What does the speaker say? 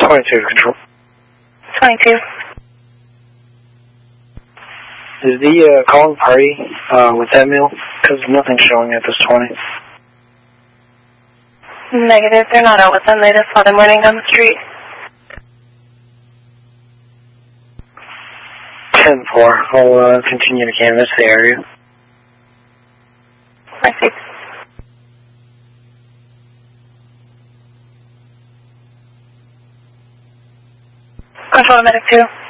22 to control. 22. Is the calling party with that meal? Because nothing's showing at this 20. Negative, they're not out with them. They just saw them running down the street. 10-4. I'll continue to canvass the area. I see. Control to medic 2.